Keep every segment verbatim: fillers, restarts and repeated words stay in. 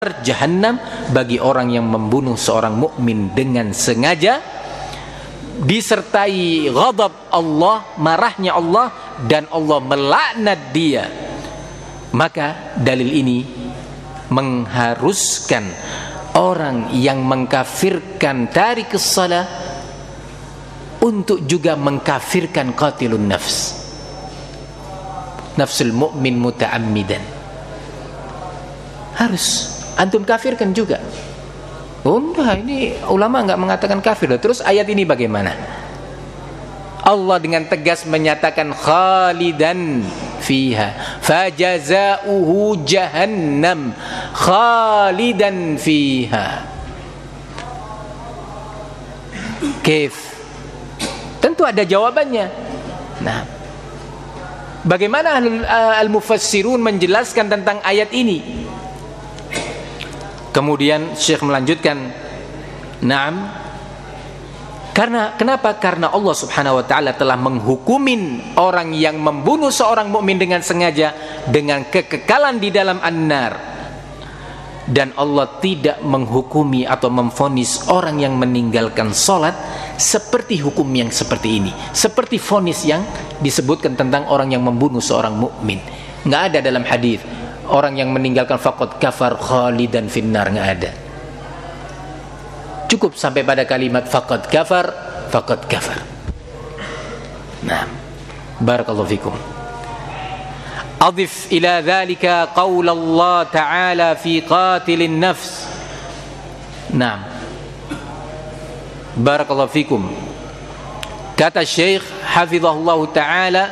Jahannam bagi orang yang membunuh seorang mukmin dengan sengaja, disertai ghadab Allah, marahnya Allah, dan Allah melaknat dia. Maka dalil ini mengharuskan orang yang mengkafirkan tarikus shalah untuk juga mengkafirkan qatilun nafs, nafsul mu'min muta'ammidan. Harus antum kafirkan juga. Oh enggak, ini ulama enggak mengatakan kafir. Terus ayat ini bagaimana? Allah dengan tegas menyatakan khalidan fiha fajazauhu jahannam khalidan fiha. Kaif? Tentu ada jawabannya. Nah, bagaimana al-mufassirun menjelaskan tentang ayat ini? Kemudian Syekh melanjutkan, "Na'am, karena kenapa? Karena Allah Subhanahu wa taala telah menghukumin orang yang membunuh seorang mukmin dengan sengaja dengan kekekalan di dalam an-nar. Dan Allah tidak menghukumi atau memvonis orang yang meninggalkan salat seperti hukum yang seperti ini, seperti vonis yang disebutkan tentang orang yang membunuh seorang mukmin. Enggak ada dalam hadis orang yang meninggalkan faqad kafar khalidan finnar, enggak ada. Cukup sampai pada kalimat faqad kafar, faqad kafar. Nah, barakallahu fikum. Adif ila dhalika qaul Allah ta'ala fi qatilin nafs. Nah, barakallahu fikum. Kata Syekh hafizahullah ta'ala,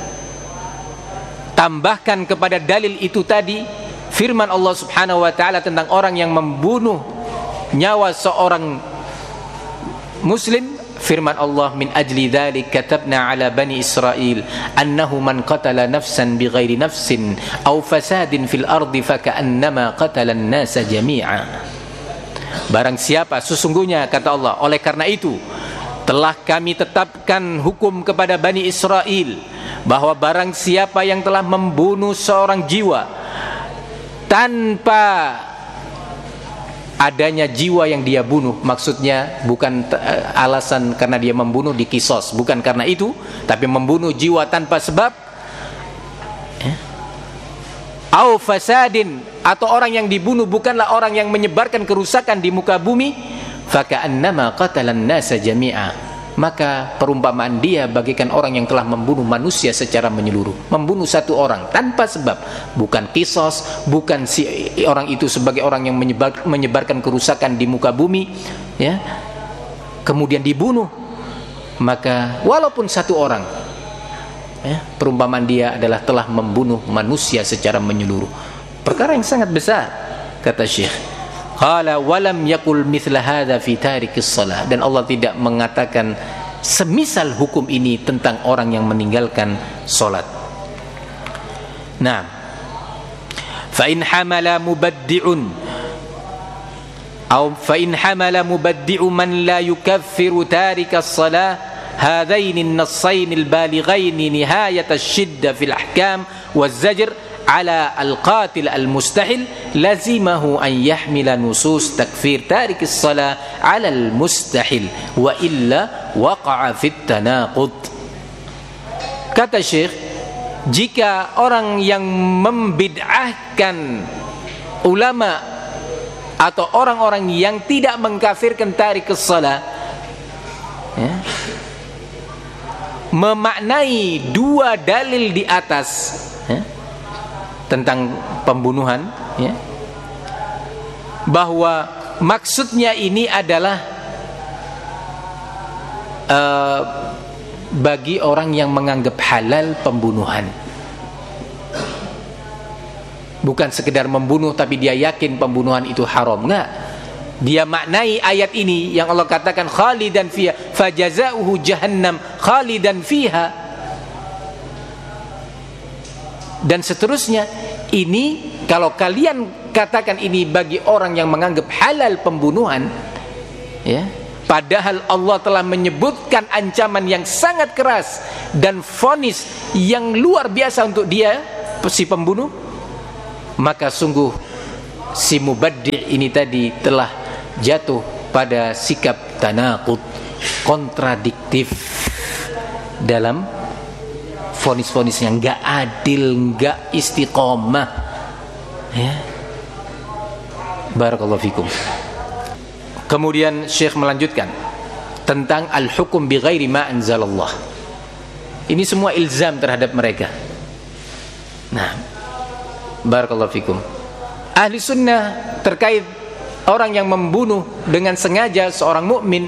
tambahkan kepada dalil itu tadi firman Allah Subhanahu wa taala tentang orang yang membunuh nyawa seorang muslim. Firman Allah, min ajli dzalik katabna ala bani Israil annahu man qatala nafsan bighairi nafsin aw fasadin fil ardi faka'annama qatala an-nasa jami'a. Barang siapa, sesungguhnya kata Allah, oleh karena itu telah kami tetapkan hukum kepada Bani Israel bahwa barang siapa yang telah membunuh seorang jiwa tanpa adanya jiwa yang dia bunuh, maksudnya bukan alasan karena dia membunuh di kisos, bukan karena itu, tapi membunuh jiwa tanpa sebab, au fasadin, atau orang yang dibunuh bukanlah orang yang menyebarkan kerusakan di muka bumi, faka'annama qatalan nasa jami'a, maka perumpamaan dia bagaikan orang yang telah membunuh manusia secara menyeluruh. Membunuh satu orang tanpa sebab, bukan kisos, bukan si orang itu sebagai orang yang menyebar, menyebarkan kerusakan di muka bumi, ya, kemudian dibunuh, maka walaupun satu orang, ya, perumpamaan dia adalah telah membunuh manusia secara menyeluruh. Perkara yang sangat besar, kata Syekh. Qala walam yakul mithla hadza fi tarikis shalah, dan Allah tidak mengatakan semisal hukum ini tentang orang yang meninggalkan salat. Nah, fa in hamala mubaddi'un aw fa in hamala mubaddi'u man la yukaffiru tarikas shalah hadain an-nassain al-balighain nihayat ash-shiddah fil ahkam waz-zajr ala al-qatil al-mustahil lazimahu an yahmila nusus takfir tarikis salah ala al-mustahil wa illa waqa'a fit tanaqud. Kata Syekh, jika orang yang membid'ahkan ulama atau orang-orang yang tidak mengkafirkan tarikus salah, ya, memaknai dua dalil di atas, ya, tentang pembunuhan, ya, bahwa maksudnya ini adalah uh, bagi orang yang menganggap halal pembunuhan, bukan sekedar membunuh tapi dia yakin pembunuhan itu haram. Enggak, dia maknai ayat ini yang Allah katakan khalidan fiha fajazauhu jahannam khalidan fiha dan seterusnya. Ini kalau kalian katakan ini bagi orang yang menganggap halal pembunuhan, ya, padahal Allah telah menyebutkan ancaman yang sangat keras dan vonis yang luar biasa untuk dia, si pembunuh, maka sungguh si mubaddi' ini tadi telah jatuh pada sikap tanaqud, kontradiktif dalam vonis-vonis yang enggak adil, enggak istiqomah. Ya. Barakallahu fikum. Kemudian Syekh melanjutkan tentang al-hukum bi ghairi ma anzalallah. Ini semua ilzam terhadap mereka. Nah, barakallahu fikum. Ahli sunnah terkait orang yang membunuh dengan sengaja seorang mukmin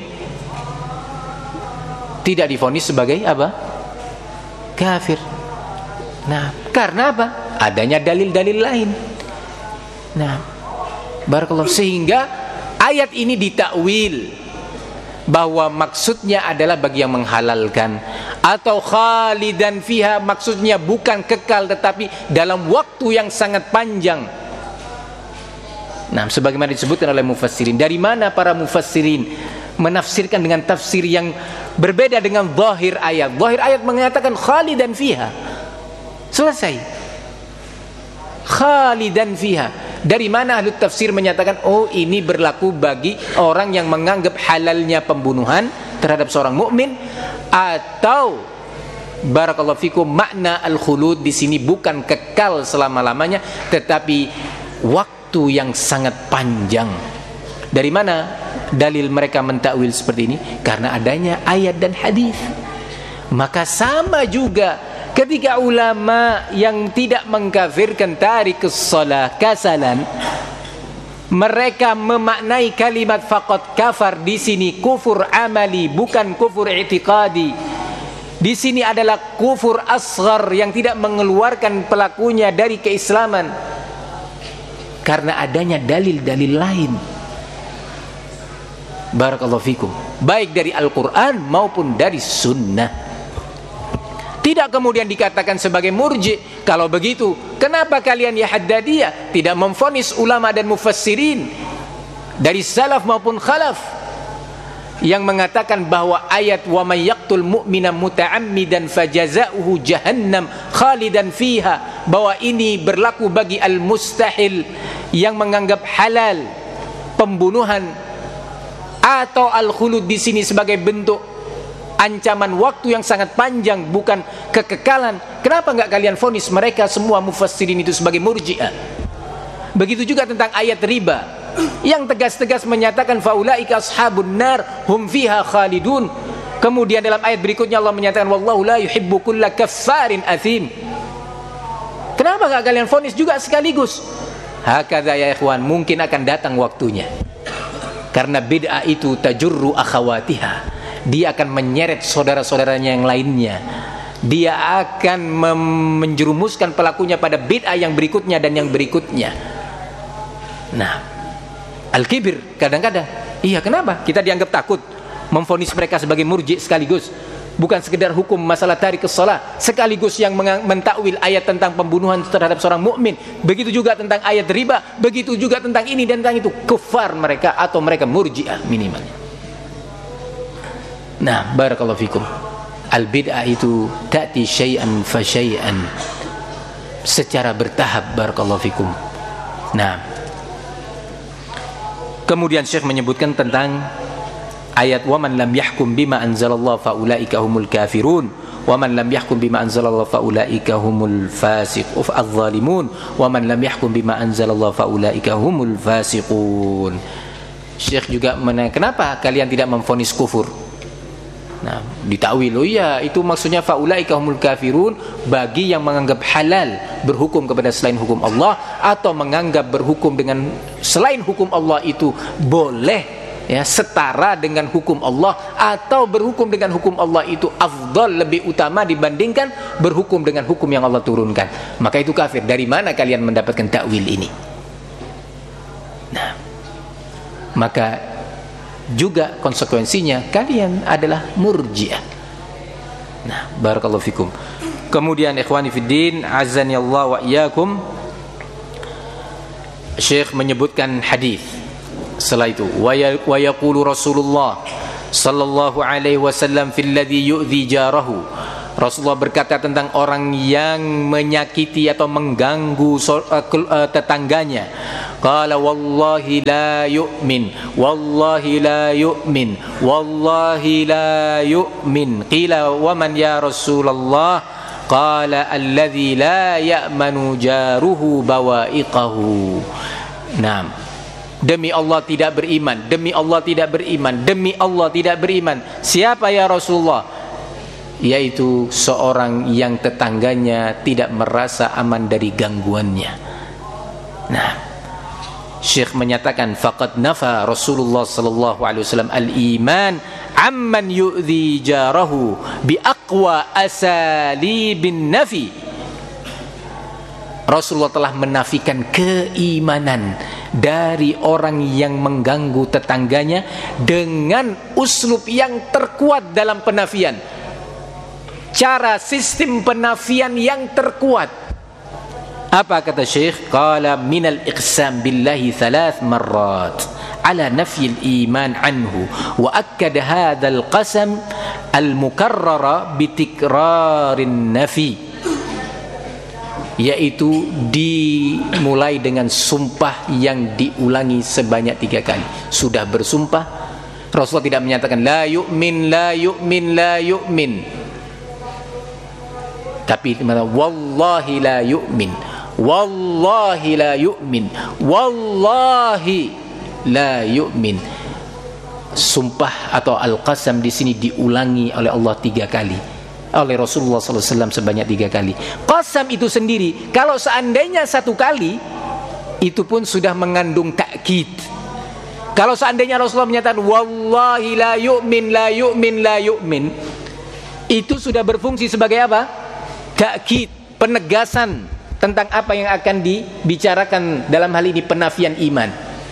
tidak divonis sebagai apa? Kafir. Nah, karena apa? Adanya dalil-dalil lain. Nah, barakallahu, sehingga ayat ini ditakwil bahwa maksudnya adalah bagi yang menghalalkan, atau khalidan fiha maksudnya bukan kekal tetapi dalam waktu yang sangat panjang. Nah, sebagaimana disebutkan oleh mufassirin. Dari mana para mufassirin menafsirkan dengan tafsir yang berbeda dengan zahir ayat? Zahir ayat mengatakan khalidan fiha. Selesai. Khalidan fiha. Dari mana ahli tafsir menyatakan oh ini berlaku bagi orang yang menganggap halalnya pembunuhan terhadap seorang mukmin, atau barakallahu fikum makna al-khulud di sini bukan kekal selama-lamanya tetapi waktu yang sangat panjang. Dari mana dalil mereka mentakwil seperti ini? Karena adanya ayat dan hadis. Maka sama juga ketika ulama yang tidak mengkafirkan tarikus shalah kasalan, mereka memaknai kalimat faqad kafar di sini kufur amali, bukan kufur i'tiqadi. Di sini adalah kufur asghar yang tidak mengeluarkan pelakunya dari keislaman karena adanya dalil-dalil lain. Barakallahu fikum, baik dari Al-Quran maupun dari sunnah. Tidak kemudian dikatakan sebagai murji. Kalau begitu, kenapa kalian ya Haddadiyah tidak memvonis ulama dan mufassirin dari salaf maupun khalaf yang mengatakan bahwa ayat wa may yaqtul mu'mina muta'ammidan fajaza'uhu jahannam khalidan fiha, bahwa ini berlaku bagi al-mustahil yang menganggap halal pembunuhan, atau al-khulud di sini sebagai bentuk ancaman waktu yang sangat panjang, bukan kekekalan. Kenapa enggak kalian vonis mereka semua mufassirin itu sebagai murji'ah? Begitu juga tentang ayat riba yang tegas-tegas menyatakan faulaika ashabun nar hum fiha khalidun. Kemudian dalam ayat berikutnya Allah menyatakan wallahu la yuhibbu kulla kaffarin athim. Kenapa enggak kalian vonis juga sekaligus? Hakadha ya ikhwan, mungkin akan datang waktunya. Karena bid'ah itu tajurru akhawatiha, dia akan menyeret saudara-saudaranya yang lainnya. Dia akan menjerumuskan pelakunya pada bid'ah yang berikutnya dan yang berikutnya. Nah, al-kibir kadang-kadang, iya kenapa? Kita dianggap takut memvonis mereka sebagai murji sekaligus. Bukan sekedar hukum masalah tarikus shalah, sekaligus yang mentakwil ayat tentang pembunuhan terhadap seorang mukmin. Begitu juga tentang ayat riba, begitu juga tentang ini dan tentang itu. Kufar mereka atau mereka murji'ah minimalnya. Nah, barakallahu fikum. Al-bid'ah itu ta'ti syai'an fa syai'an, secara bertahap, barakallahu fikum. Nah, kemudian Syekh menyebutkan tentang ayat wa man lam yahkum bima anzalallahu fa ulaika humul kafirun wa man lam yahkum bima anzalallahu fa ulaika humul fasiqun adh-dhalimun wa man lam yahkum bima anzalallahu fa ulaika humul fasiqun. Syekh juga menanya, kenapa kalian tidak memvonis kufur? Nah, ditakwil, oh iya, itu maksudnya fa ulaika humul kafirun bagi yang menganggap halal berhukum kepada selain hukum Allah, atau menganggap berhukum dengan selain hukum Allah itu boleh, ya, setara dengan hukum Allah, atau berhukum dengan hukum Allah itu afdal, lebih utama dibandingkan berhukum dengan hukum yang Allah turunkan, maka itu kafir. Dari mana kalian mendapatkan takwil ini? Nah, maka juga konsekuensinya kalian adalah murji'ah. Nah, barakallahu fikum. Kemudian ikhwani fiddin, azani Allah wa iyyakum, Syekh menyebutkan hadis. Setelah itu wa yaqulu Rasulullah sallallahu alaihi wasallam fil ladzi yu'dhi jarahu. Rasulullah berkata tentang orang yang menyakiti atau mengganggu tetangganya. Qala wallahi la yu'min, wallahi la yu'min, wallahi la yu'min. Qila wa man ya Rasulullah? Qala alladhi la ya'manu jaruhu bawa'iqahu. Naam. Demi Allah tidak beriman, demi Allah tidak beriman, demi Allah tidak beriman. Siapa ya Rasulullah? Yaitu seorang yang tetangganya tidak merasa aman dari gangguannya. Nah, Syekh menyatakan faqad nafa Rasulullah sallallahu alaihi wasallam al-iman amman yu'dhi jarahu bi aqwa asalibin nafi. Rasulullah telah menafikan keimanan dari orang yang mengganggu tetangganya dengan uslub yang terkuat dalam penafian. Cara sistem penafian yang terkuat. Apa kata Syekh? Qala minal iqsam billahi thalath marrat ala nafyi al-iman anhu wa akkada hadzal qasam al-mukarrara bi tikrarin nafi, yaitu dimulai dengan sumpah yang diulangi sebanyak tiga kali. Sudah bersumpah, Rasulullah tidak menyatakan la yu'min, la yu'min, la yu'min, tapi wallahi la yu'min, wallahi la yu'min, wallahi la yu'min. Sumpah atau al-qasam di sini diulangi oleh Allah tiga kali, oleh Rasulullah sallallahu alaihi wasallam sebanyak tiga kali. Qasam itu sendiri kalau seandainya satu kali itu pun sudah mengandung takkid. Kalau seandainya Rasulullah menyatakan wallahi la yu'min, la yu'min, la yu'min, itu sudah berfungsi sebagai apa? Takkid, penegasan tentang apa yang akan dibicarakan dalam hal ini penafian iman.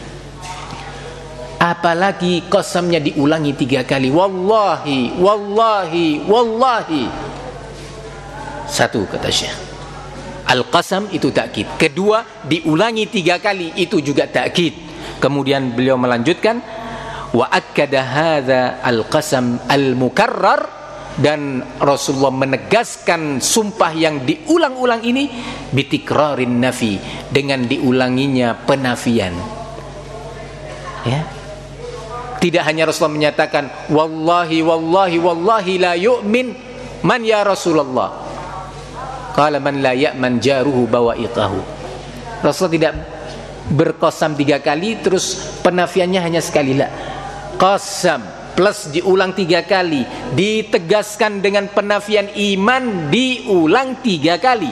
Apalagi qasamnya diulangi tiga kali, wallahi, wallahi, wallahi. Satu kata Syekh, al-qasam itu takkid. Kedua, diulangi tiga kali itu juga takkid. Kemudian beliau melanjutkan wa akkada hadza al-qasam al-mukarrar, dan Rasulullah menegaskan sumpah yang diulang-ulang ini bitikrarin nafi, dengan diulanginya penafian. Ya. Tidak hanya Rasulullah menyatakan wallahi wallahi wallahi la yu'min man ya Rasulullah, qala man la ya'man jaruhu bawa'iqahu. Rasulullah tidak berqasam tiga kali terus penafiannya hanya sekali, la. Qasam plus diulang tiga kali, ditegaskan dengan penafian iman diulang tiga kali.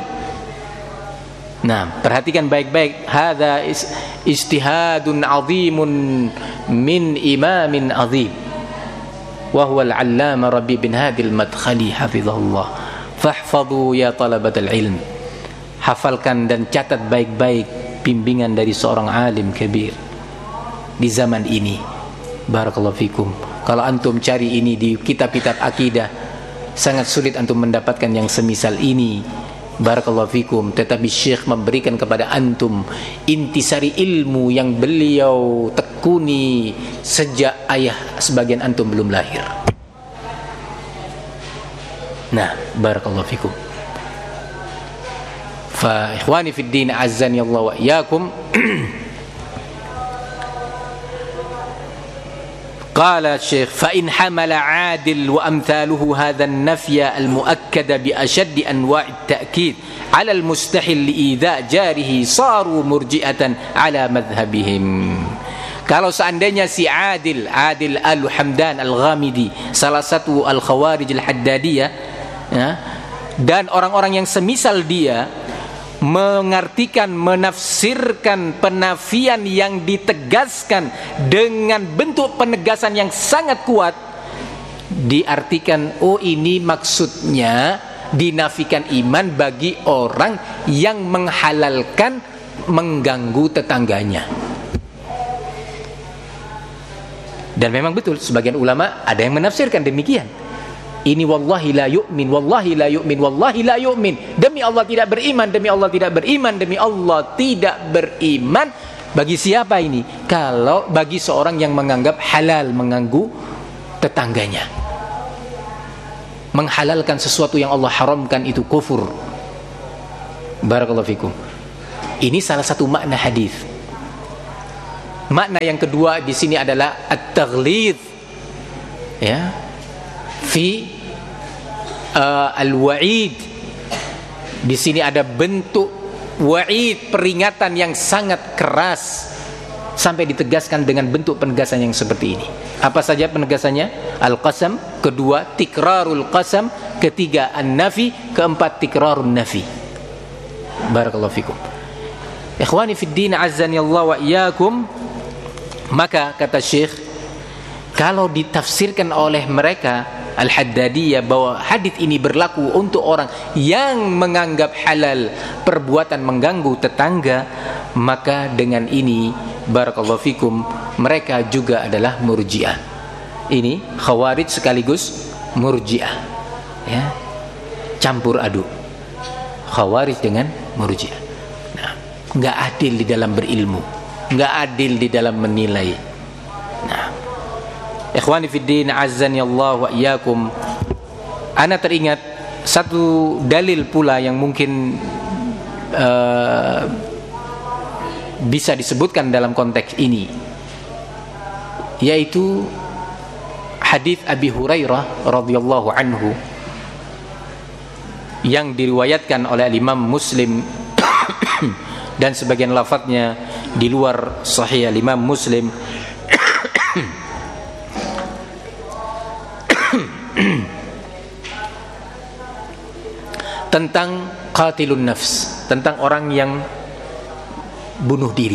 Nah, perhatikan baik-baik, hadza ijtihadun azimun min imamin azim wa huwa al-allama Rabi bin Hadi al-Madkhali hafizahullah. Fahfadhu ya talabatal ilm. Hafalkan dan catat baik-baik bimbingan dari seorang alim kabir di zaman ini. Barakallahu fikum. Kalau antum cari ini di kitab-kitab akidah, sangat sulit antum mendapatkan yang semisal ini. Barakallahu fikum. Tetapi Syekh memberikan kepada antum intisari ilmu yang beliau tekuni sejak ayah sebagian antum belum lahir. Nah, barakallahu fikum. Fa ikhwani fid din, azzani Allah wa iyyakum. قال الشيخ فإن حمل عادل وأمثاله هذا النفي المؤكد بأشد أنواع التأكيد على المستحيل لإيذاء جاره صاروا مرجئة على مذهبهم. Kalau seandainya si Adil Adil Al-Hamdan Al-Ghamidi, salah satu Al-Khawarij Al-Haddadiyah, ya, dan orang-orang yang semisal dia mengartikan, menafsirkan penafian yang ditegaskan dengan bentuk penegasan yang sangat kuat, diartikan oh ini maksudnya dinafikan iman bagi orang yang menghalalkan mengganggu tetangganya. Dan memang betul sebagian ulama ada yang menafsirkan demikian. Ini wallahi la yu'min, wallahi la yu'min, wallahi la yu'min. Demi Allah tidak beriman, demi Allah tidak beriman, demi Allah tidak beriman. Bagi siapa ini? Kalau bagi seorang yang menganggap halal mengganggu tetangganya, menghalalkan sesuatu yang Allah haramkan, itu kufur. Barakallahu fikum. Ini salah satu makna hadis. makna yang kedua di sini adalah at-taghlidz, ya, fi uh, al-wa'id. Di sini ada bentuk wa'id, peringatan yang sangat keras, sampai ditegaskan dengan bentuk penegasan yang seperti ini. Apa saja penegasannya? Al-qasam, kedua tikrarul qasam, ketiga an-nafi, keempat tikrarun nafi. Barakallahu fikum. Ikhwani fid din, azzani Allah wa iyyakum. Maka kata Syekh, kalau ditafsirkan oleh mereka Al-Haddadiyah bahwa hadis ini berlaku untuk orang yang menganggap halal perbuatan mengganggu tetangga, maka dengan ini barakallahu fikum mereka juga adalah Murji'ah. Ini Khawarij sekaligus Murji'ah, ya, campur aduk Khawarij dengan Murji'ah. Nah, enggak adil di dalam berilmu, enggak adil di dalam menilai. Nah, ikhwani fiddin, azzani Allah wa iyyakum, ana teringat satu dalil pula yang mungkin uh, bisa disebutkan dalam konteks ini, yaitu hadis Abi Hurairah radhiyallahu anhu yang diriwayatkan oleh Imam Muslim dan sebagian lafadznya di luar Sahih Imam Muslim. Tentang qatilun nafs, tentang orang yang bunuh diri,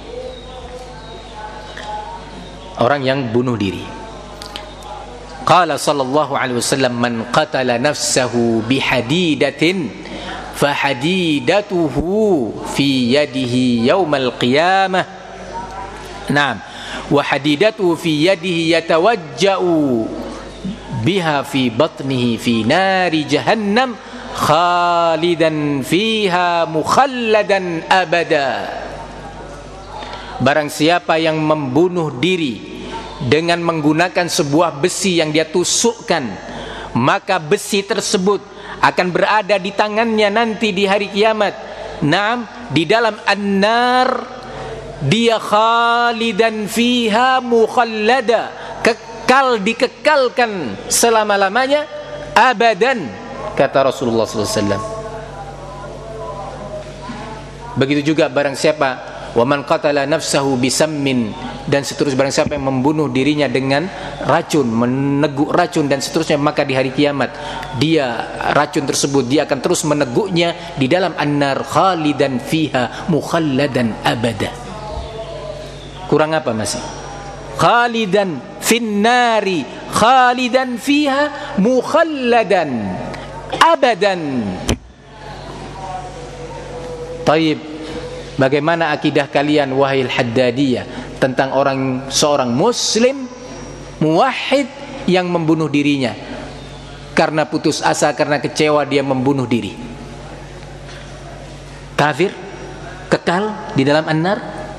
orang yang bunuh diri. Qala sallallahu alaihi wasallam, man qatala nafsahu bihadidatin fahadidatuhu fi yadihi yaumal qiyamah. Naam, wa hadidatuhu fi yadihi yatawajja'u biha fi batnihi fi nari jahannam khalidan fiha mukhalladan abada. Barang siapa yang membunuh diri dengan menggunakan sebuah besi yang dia tusukkan, maka besi tersebut akan berada di tangannya nanti di hari kiamat. Naam, di dalam an-nar, dia khalidan fiha mukhallada, kekal, dikekalkan selama-lamanya, abadan, kata Rasulullah sallallahu alaihi wasallam. Begitu juga barang siapa wa man qatala nafsahu bisammin, dan seterusnya, barang siapa yang membunuh dirinya dengan racun, meneguk racun dan seterusnya, maka di hari kiamat dia, racun tersebut dia akan terus meneguknya di dalam an-nar khalidan fiha mukhalladan abada. Kurang apa masih? Khalidan finnari khalidan fiha mukhalladan abadan. Taib, bagaimana akidah kalian wahai Al-Haddadiyah tentang orang, seorang muslim muwahhid yang membunuh dirinya karena putus asa, karena kecewa dia membunuh diri? Kafir, kekal di dalam an-nar?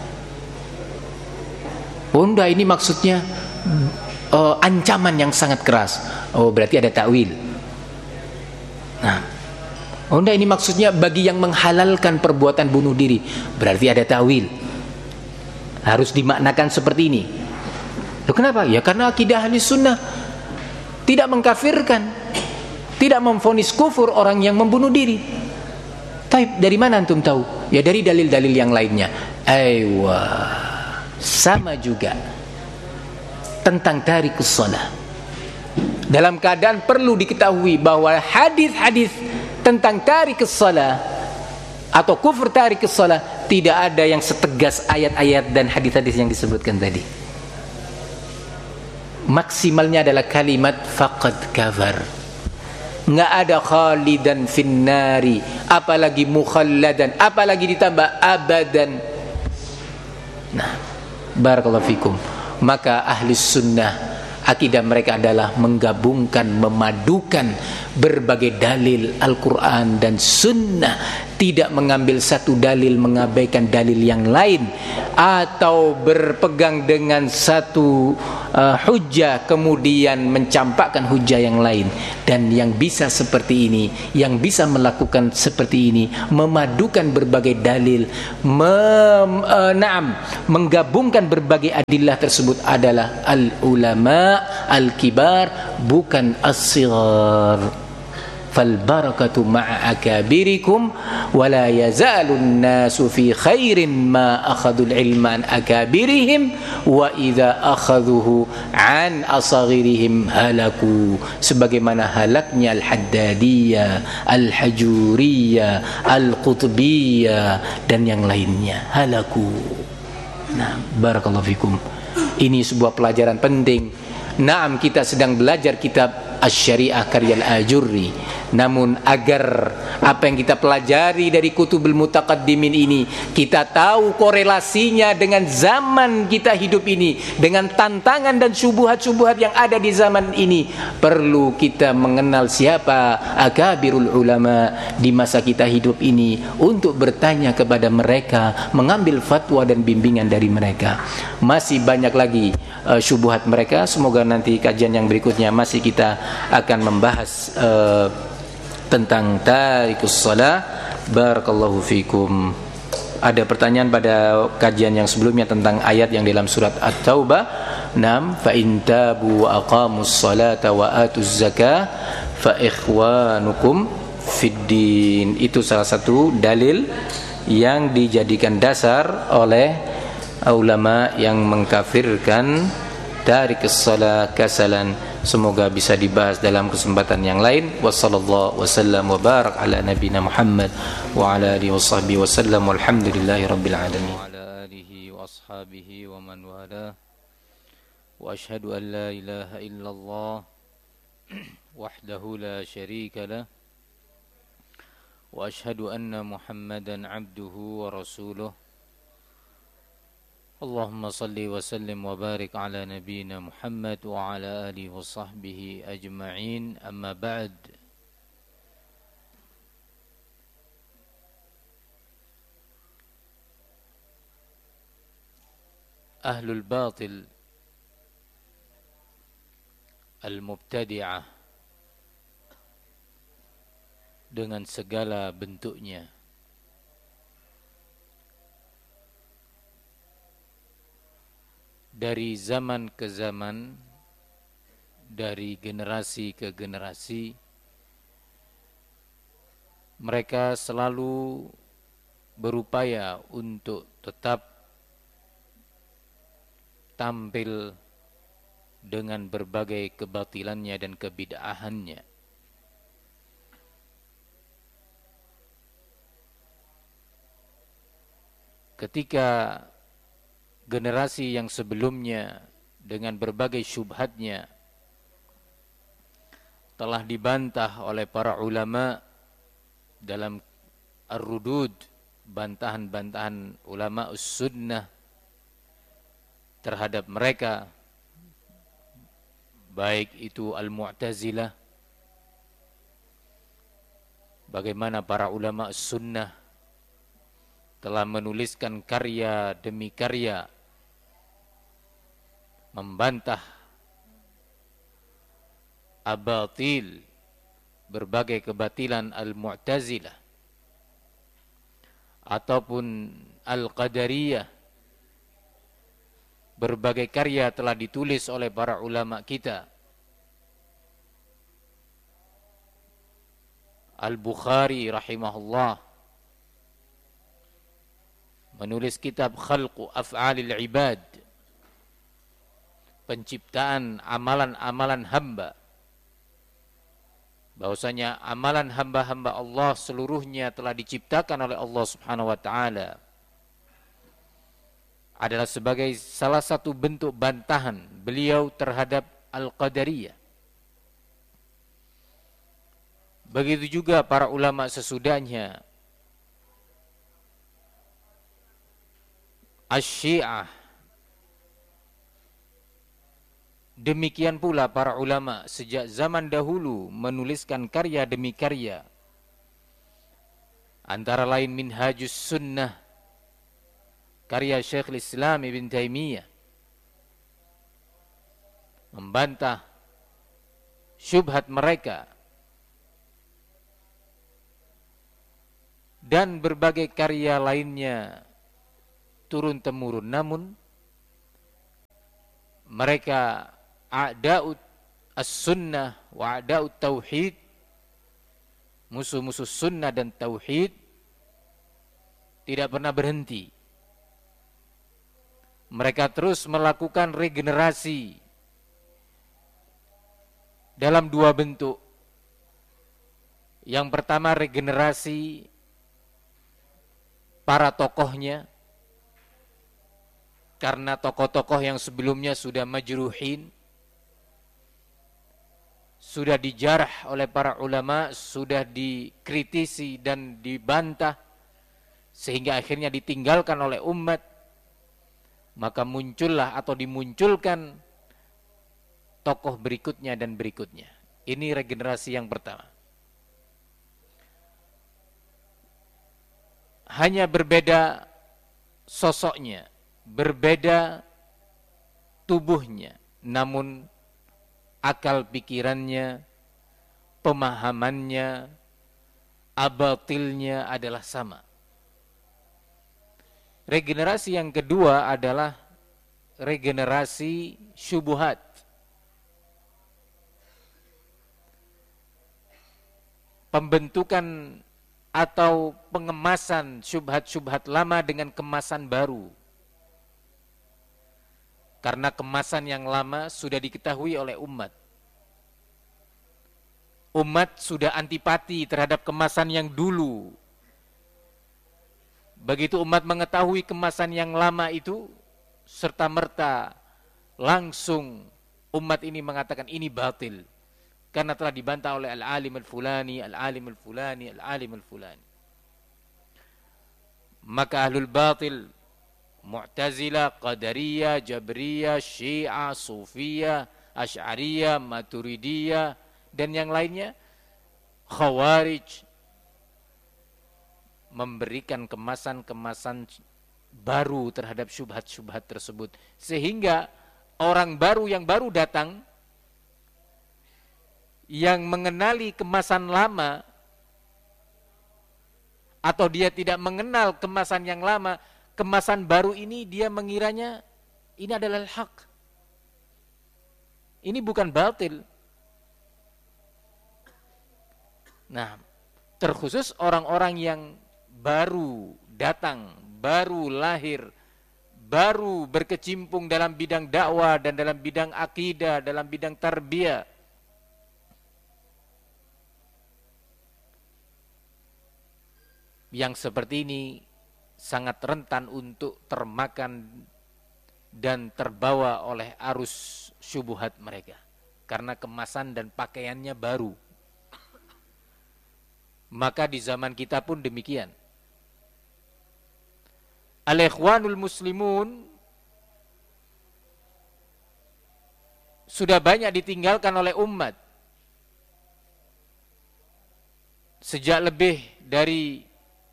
Oh enggak, ini maksudnya uh, ancaman yang sangat keras. Oh berarti ada takwil. Nah, oh enggak, ini maksudnya bagi yang menghalalkan perbuatan bunuh diri, berarti ada takwil. Harus dimaknakan seperti ini. Loh kenapa? Ya karena akidah ahli sunnah tidak mengkafirkan, tidak memvonis kufur orang yang membunuh diri. Tapi dari mana antum tahu? Ya dari dalil-dalil yang lainnya. Aywa, sama juga tentang tarikus shalah. Dalam keadaan perlu diketahui bahwa hadis-hadis tentang tarikus shalah atau kufur tarikus shalah tidak ada yang setegas ayat-ayat dan hadis-hadis yang disebutkan tadi. Maksimalnya adalah kalimat faqad kafar. Enggak ada khalidan finnari, apalagi mukhalladan, apalagi ditambah abadan. Nah, barakallahu fikum. Maka ahli sunnah akidah mereka adalah menggabungkan, memadukan berbagai dalil Al-Quran dan Sunnah, tidak mengambil satu dalil mengabaikan dalil yang lain, atau berpegang dengan satu uh, hujjah kemudian mencampakkan hujjah yang lain. Dan yang bisa seperti ini, yang bisa melakukan seperti ini, memadukan berbagai dalil, mem, uh, naam, menggabungkan berbagai adillah tersebut adalah al-ulama al-kibar, bukan as-sighar. فالبركة مع أكابركم ولا يزال الناس في خير ما أخذوا العلم عن أكابرهم وإذا أخذوه عن أصغرهم هلكوا. Sebagaimana halaknya Al-Haddadiyah, Al-Hajuriyah, Al-Qutbiyah dan yang lainnya, halaku. Nah, barakallahu fikum. Ini sebuah pelajaran penting. Naam, kita sedang belajar kitab Asy-Syariah karya Al-Ajurri. Namun agar apa yang kita pelajari dari Kutubul Mutaqaddimin ini kita tahu korelasinya dengan zaman kita hidup ini, dengan tantangan dan syubhat-syubhat yang ada di zaman ini, perlu kita mengenal siapa akabirul ulama di masa kita hidup ini untuk bertanya kepada mereka, mengambil fatwa dan bimbingan dari mereka. Masih banyak lagi uh, syubhat mereka. Semoga nanti kajian yang berikutnya masih kita akan membahas uh, tentang tarikus shalah. Barakallahu fikum. Ada pertanyaan pada kajian yang sebelumnya tentang ayat yang dalam surat At-Taubah. Nam fa in tabu wa aqamus salata wa atuz zakah fa ikhwanukum fid din. Itu salah satu dalil yang dijadikan dasar oleh ulama yang mengkafirkan tarikus shalah kasalan. Semoga bisa dibahas dalam kesempatan yang lain. Wassallallahu wasallam wa barak ala nabiyina Muhammad wa ala alihi washabbihi wasallam walhamdulillahi rabbil alamin. Wa ala alihi wa ashabihi wa man wala. Wa ashhadu an la ilaha illallah wahdahu la syarika lah. Wa ashhadu anna Muhammadan abduhu wa rasuluh. Allahumma salli wa sallim wa barik ala nabiyyina Muhammad wa ala alihi wa sahbihi ajma'in. Amma ba'd. Ahlul batil al-mubtadi'ah dengan segala bentuknya, dari zaman ke zaman, dari generasi ke generasi, mereka selalu berupaya untuk tetap tampil dengan berbagai kebatilannya dan kebid'ahannya. Ketika generasi yang sebelumnya dengan berbagai syubhatnya telah dibantah oleh para ulama dalam ar-rudud, bantahan-bantahan ulama us-sunnah terhadap mereka, baik itu al-Mu'tazilah, bagaimana para ulama us-sunnah telah menuliskan karya demi karya membantah abatil, berbagai kebatilan al-Mu'tazilah ataupun al-Qadariyah. Berbagai karya telah ditulis oleh para ulama kita. Al-Bukhari rahimahullah menulis kitab Khalqu Af'alil Ibad, penciptaan amalan-amalan hamba, bahwasanya amalan hamba-hamba Allah seluruhnya telah diciptakan oleh Allah Subhanahu wa taala, adalah sebagai salah satu bentuk bantahan beliau terhadap Al-Qadariyah. Begitu juga para ulama sesudahnya, Asy-Syiah Demikian pula para ulama sejak zaman dahulu menuliskan karya demi karya. Antara lain Minhajus Sunnah, karya Syekhul Islam Ibn Taimiyah, membantah syubhat mereka, dan berbagai karya lainnya turun temurun. Namun mereka a'da'ut as-sunnah wa a'da'ut tauhid, musuh-musuh sunnah dan tauhid, tidak pernah berhenti. Mereka terus melakukan regenerasi dalam dua bentuk. Yang pertama, regenerasi para tokohnya, karena tokoh-tokoh yang sebelumnya sudah majruhin, sudah dijarah oleh para ulama, sudah dikritisi dan dibantah, sehingga akhirnya ditinggalkan oleh umat. Maka muncullah atau dimunculkan tokoh berikutnya dan berikutnya. Ini regenerasi yang pertama. Hanya berbeda sosoknya, berbeda tubuhnya, namun akal pikirannya, pemahamannya, abatilnya adalah sama. Regenerasi yang kedua adalah regenerasi syubhat. Pembentukan atau pengemasan syubhat-syubhat lama dengan kemasan baru. Karena kemasan yang lama sudah diketahui oleh umat. Umat sudah antipati terhadap kemasan yang dulu. Begitu umat mengetahui kemasan yang lama itu, serta-merta langsung umat ini mengatakan ini batil. Karena telah dibantah oleh al-alim al-fulani, al-alim al-fulani, al-alim al-fulani. Maka ahlul batil, Mu'tazilah, Qadariyah, Jabriyah, Syiah, Sufiyah, Asy'ariyah, Maturidiyah, dan yang lainnya, Khawarij, memberikan kemasan-kemasan baru terhadap syubhat-syubhat tersebut. Sehingga orang baru yang baru datang, yang mengenali kemasan lama, atau dia tidak mengenal kemasan yang lama, kemasan baru ini dia mengiranya ini adalah hak. Ini bukan batil. Nah, terkhusus orang-orang yang baru datang, baru lahir, baru berkecimpung dalam bidang dakwah dan dalam bidang akidah, dalam bidang tarbiyah, yang seperti ini sangat rentan untuk termakan dan terbawa oleh arus syubhat mereka, karena kemasan dan pakaiannya baru. Maka di zaman kita pun demikian. Al-Ikhwanul Muslimun sudah banyak ditinggalkan oleh umat sejak lebih dari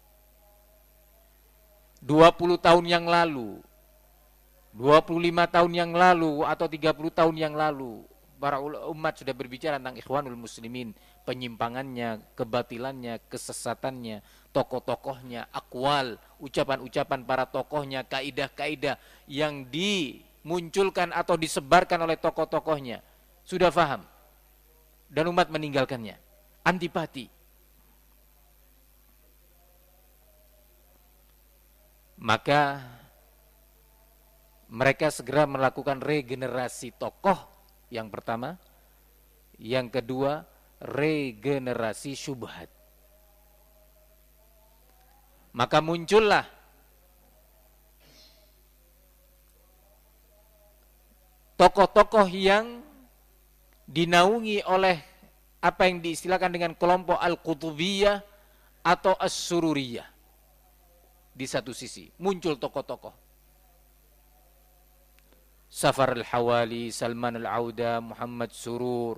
dua puluh tahun yang lalu, dua puluh lima tahun yang lalu, atau tiga puluh tahun yang lalu. Para umat sudah berbicara tentang Ikhwanul Muslimin, penyimpangannya, kebatilannya, kesesatannya, tokoh-tokohnya, akwal, ucapan-ucapan para tokohnya, kaidah-kaidah yang dimunculkan atau disebarkan oleh tokoh-tokohnya. Sudah faham. Dan umat meninggalkannya. Antipati. Maka mereka segera melakukan regenerasi tokoh yang pertama, yang kedua regenerasi syubhat. Maka muncullah tokoh-tokoh yang dinaungi oleh apa yang diistilahkan dengan kelompok Al-Qutubiyah atau As-Sururiyah. Di satu sisi muncul tokoh-tokoh Safar Al-Hawali, Salman Al-Auda, Muhammad Surur,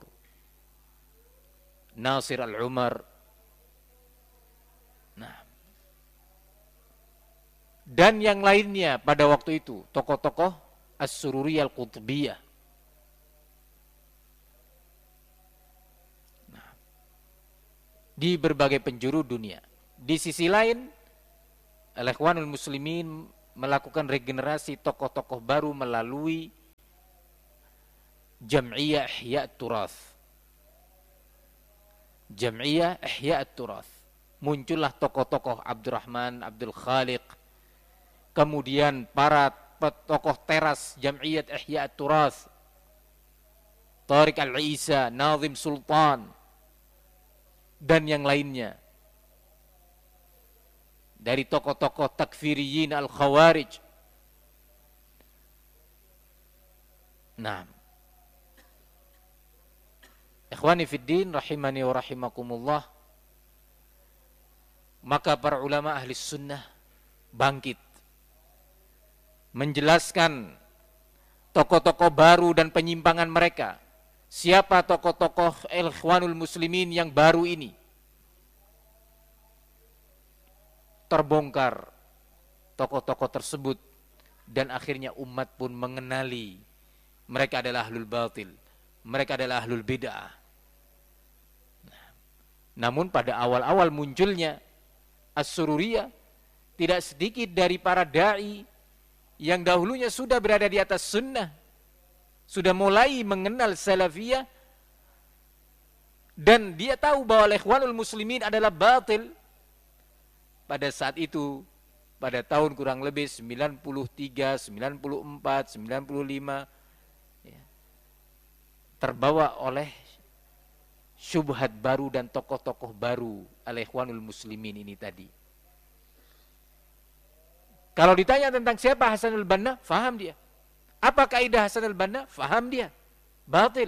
Nasir Al-Umar. Nah, dan yang lainnya pada waktu itu, tokoh-tokoh As-Sururiyah Al-Qutbiyah. Nah, di berbagai penjuru dunia. Di sisi lain, Al-Ikhwanul Muslimin melakukan regenerasi tokoh-tokoh baru melalui Jam'iyah Ihya' Turath. Jam'iyah Ihya' Turath. Muncullah tokoh-tokoh Abdurrahman Abdul Khaliq, kemudian para tokoh teras Jam'iyat Ihya' Turath, Tariq Al-Isa, Nazim Sultan, dan yang lainnya. Dari tokoh-tokoh takfiriyin al-khawarij. Nah, ikhwani fiddin rahimani wa rahimakumullah, maka para ulama ahli sunnah bangkit menjelaskan tokoh-tokoh baru dan penyimpangan mereka. Siapa tokoh-tokoh Ikhwanul Muslimin yang baru ini? Terbongkar tokoh-tokoh tersebut, dan akhirnya umat pun mengenali mereka adalah ahlul batil, mereka adalah ahlul bid'ah. Nah, namun pada awal-awal munculnya As-Sururiyah, tidak sedikit dari para da'i yang dahulunya sudah berada di atas sunnah, sudah mulai mengenal salafiyah, dan dia tahu bahwa Ikhwanul Muslimin adalah batil. Pada saat itu, pada tahun kurang lebih sembilan puluh tiga, sembilan puluh empat, sembilan puluh lima, ya, terbawa oleh syubhat baru dan tokoh-tokoh baru Al-Ikhwanul Muslimin ini tadi. Kalau ditanya tentang siapa Hasanul Banna, faham dia. Apa kaidah Hasanul Banna? Faham dia. Batil.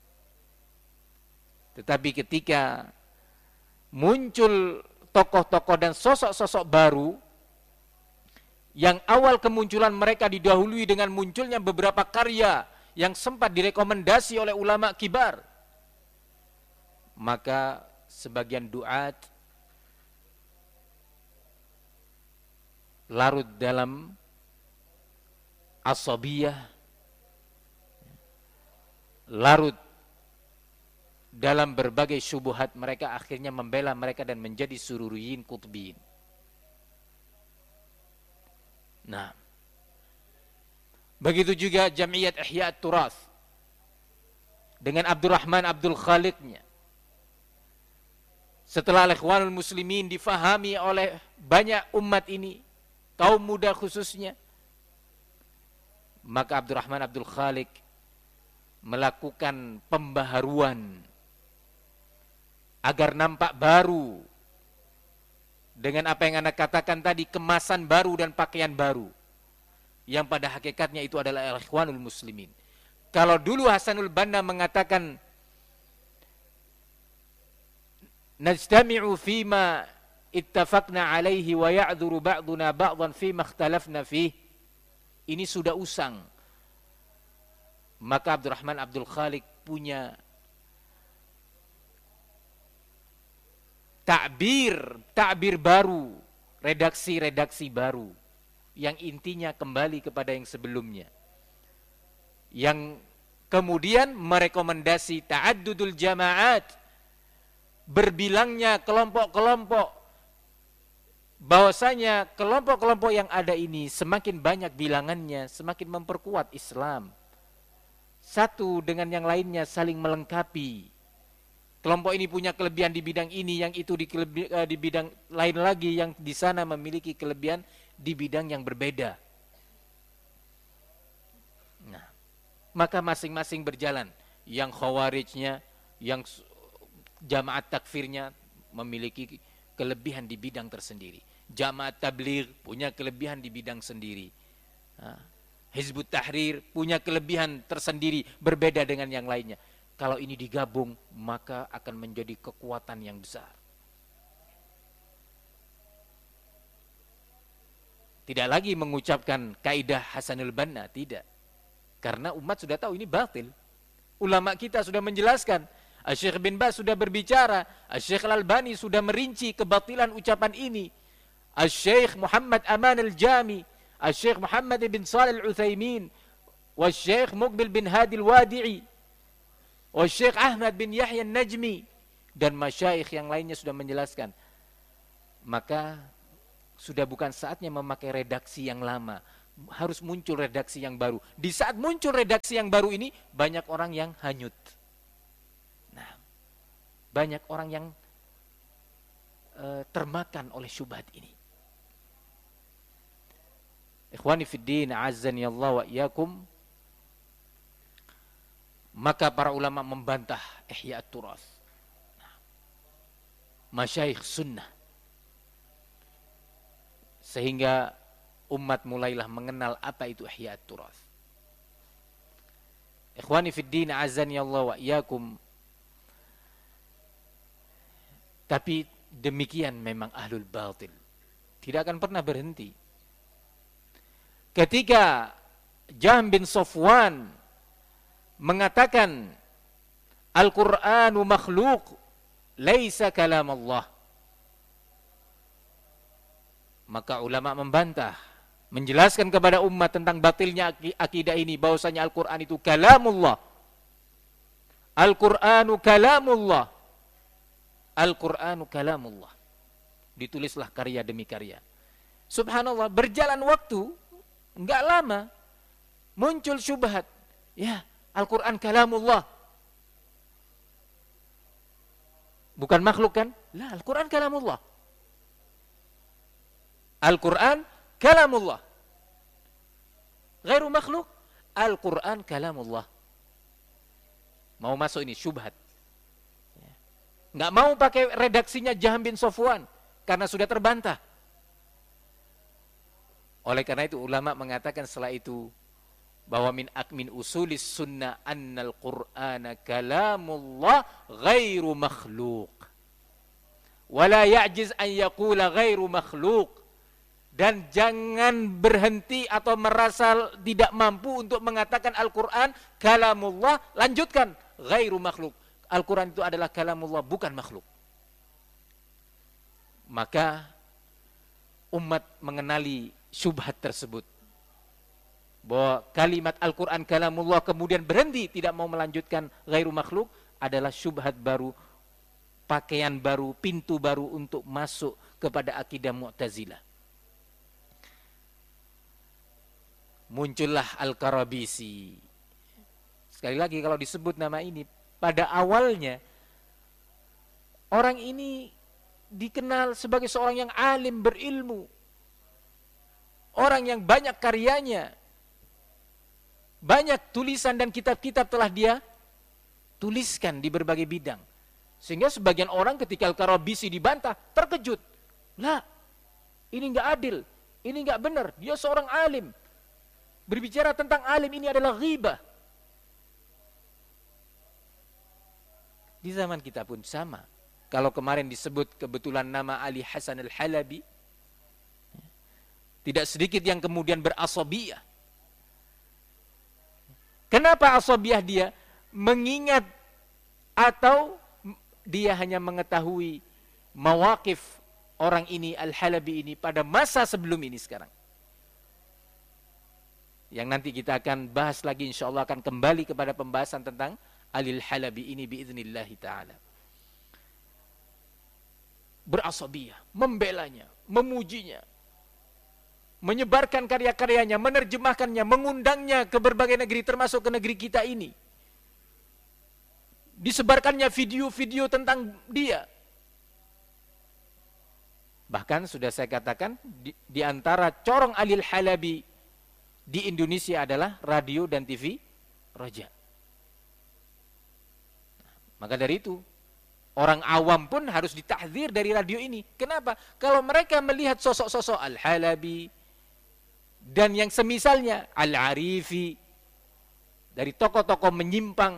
Tetapi ketika muncul tokoh-tokoh dan sosok-sosok baru, yang awal kemunculan mereka didahului dengan munculnya beberapa karya yang sempat direkomendasi oleh ulama kibar, maka sebagian duat larut dalam asabiyah, larut dalam berbagai syubhat mereka, akhirnya membela mereka dan menjadi sururiyin qutbiyin. Nah, begitu juga Jam'iyat Ihya' Turath dengan Abdurrahman Abdul Khaliqnya. Setelah Ikhwanul Muslimin difahami oleh banyak umat ini, kaum muda khususnya, maka Abdurrahman Abdul Khaliq melakukan pembaharuan agar nampak baru, dengan apa yang Anda katakan tadi, kemasan baru dan pakaian baru, yang pada hakikatnya itu adalah Ikhwanul Muslimin. Kalau dulu Hasanul Banna mengatakan najtami'u fima ittafaqna alaihi wa ya'dhuru ba'duna ba'dhan fima ikhtalafna fih, ini sudah usang. Maka Abdurrahman Abdul Khaliq punya takbir, takbir baru, redaksi-redaksi baru, yang intinya kembali kepada yang sebelumnya, yang kemudian merekomendasi ta'addudul jama'at, berbilangnya kelompok-kelompok, bahwasanya kelompok-kelompok yang ada ini semakin banyak bilangannya, semakin memperkuat Islam. Satu dengan yang lainnya saling melengkapi. Kelompok ini punya kelebihan di bidang ini, yang itu di, kelebi, uh, di bidang lain lagi, yang di sana memiliki kelebihan di bidang yang berbeda. Nah, maka masing-masing berjalan. Yang khawarijnya, yang jamaat takfirnya memiliki kelebihan di bidang tersendiri. Jamaat tabligh punya kelebihan di bidang sendiri. Nah, Hizbut Tahrir punya kelebihan tersendiri, berbeda dengan yang lainnya. Kalau ini digabung, maka akan menjadi kekuatan yang besar. Tidak lagi mengucapkan kaidah Hasanul Banna, tidak. Karena umat sudah tahu ini batil. Ulama kita sudah menjelaskan. Syekh bin Baz sudah berbicara. Syekh Al-Albani sudah merinci kebatilan ucapan ini. Syekh Muhammad Aman Al-Jami. Syekh Muhammad bin Shalih Al-Utsaimin. Syekh Muqbil bin Hadi Al-Wadi'i. Syekh Ahmad bin Yahya An-Najmi. Dan masyayikh yang lainnya sudah menjelaskan. Maka sudah bukan saatnya memakai redaksi yang lama. Harus muncul redaksi yang baru. Di saat muncul redaksi yang baru ini, banyak orang yang hanyut. Nah, banyak orang yang uh, termakan oleh syubhat ini. Ikhwani fiddin, azzani Allah wa iyyakum. Maka para ulama membantah ihya at-turas. Nah, masyayikh sunnah. Sehingga umat mulailah mengenal apa itu ihya at-turas. Ikhwani fiddin, azani Allah wa iyyakum. Tapi demikian memang ahlul batil. Tidak akan pernah berhenti. Ketika Jahm bin Safwan mengatakan Al-Qur'anu makhluk, laisa kalam Allah. Maka ulama membantah, menjelaskan kepada umat tentang batilnya akidah ini, bahwasanya Al-Quran itu kalamullah. Al-Quranu kalamullah. Al-Quranu kalamullah. Ditulislah karya demi karya. Subhanallah, berjalan waktu enggak lama muncul syubhat. Ya, Al-Quran kalamullah. Bukan makhluk kan? Lah, Al-Quran kalamullah. Al-Quran kalamullah. Ghairu makhluk. Al-Quran kalamullah. Mau masuk ini syubhat. Nggak mau pakai redaksinya Jahm bin Safwan karena sudah terbantah. Oleh karena itu ulama mengatakan setelah itu bahwa min akmin usulis sunnah annal Qur'ana kalamullah ghairu makhluk. Wala ya'jiz an yaqula ghairu makhluk. Dan jangan berhenti atau merasa tidak mampu untuk mengatakan Al-Quran kalamullah, lanjutkan ghairu makhluk. Al-Quran itu adalah kalamullah, bukan makhluk. Maka umat mengenali syubhat tersebut, bahwa kalimat Al-Quran kalamullah kemudian berhenti tidak mau melanjutkan ghairu makhluk adalah syubhat baru, pakaian baru, pintu baru untuk masuk kepada akidah Mu'tazilah. Muncullah Al-Karabisi. Sekali lagi kalau disebut nama ini, pada awalnya orang ini dikenal sebagai seorang yang alim, berilmu, orang yang banyak karyanya, banyak tulisan dan kitab-kitab telah dia tuliskan di berbagai bidang. Sehingga sebagian orang ketika Al-Karabisi dibantah terkejut. Lah, ini enggak adil, ini enggak benar, dia seorang alim. Berbicara tentang alim ini adalah ghibah. Di zaman kita pun sama. Kalau kemarin disebut kebetulan nama Ali Hasan Al-Halabi, tidak sedikit yang kemudian berasabiyah. Kenapa asabiyah dia? Mengingat atau dia hanya mengetahui mawaqif orang ini, Al-Halabi ini pada masa sebelum ini sekarang. Yang nanti kita akan bahas lagi, insyaallah akan kembali kepada pembahasan tentang Alil Halabi ini biiznillahi ta'ala. Berasabiyah, membelanya, memujinya, menyebarkan karya-karyanya, menerjemahkannya, mengundangnya ke berbagai negeri termasuk ke negeri kita ini. Disebarkannya video-video tentang dia. Bahkan sudah saya katakan di, di antara corong Alil Halabi di Indonesia adalah radio dan T V Roja. Maka dari itu orang awam pun harus ditahdzir dari radio ini. Kenapa? Kalau mereka melihat sosok-sosok Al-Halabi dan yang semisalnya, Al-Arifi, dari tokoh-tokoh menyimpang,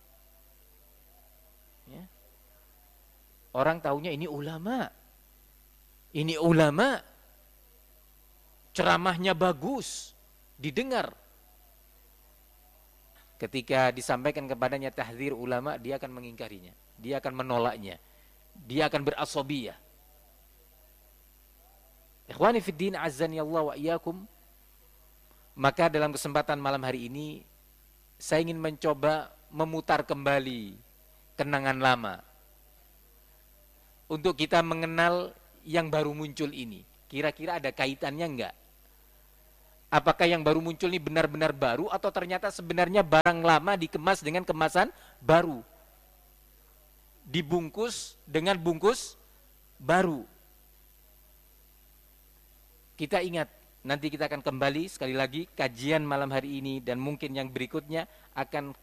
ya, orang taunya ini ulama, ini ulama, ceramahnya bagus, didengar. ketika disampaikan kepadanya tahdzir ulama, dia akan mengingkarinya, dia akan menolaknya, dia akan berasobiyah. Ikhwani fid din, azzani Allah wa iyyakum. Maka dalam kesempatan malam hari ini saya ingin mencoba memutar kembali kenangan lama untuk kita mengenal yang baru muncul ini. Kira-kira ada kaitannya enggak? Apakah yang baru muncul ini benar-benar baru atau ternyata sebenarnya barang lama dikemas dengan kemasan baru, dibungkus dengan bungkus baru. Kita ingat, nanti kita akan kembali sekali lagi kajian malam hari ini dan mungkin yang berikutnya akan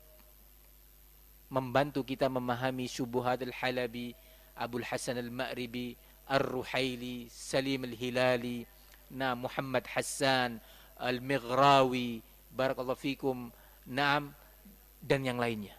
membantu kita memahami Syubuhat al-Halabi, Abul Hasan al-Ma'ribi, Ar-Ruhaili, Salim al-Hilali, nah Muhammad Hassan al-Mighrawi, barakallahu fikum, naam, dan yang lainnya.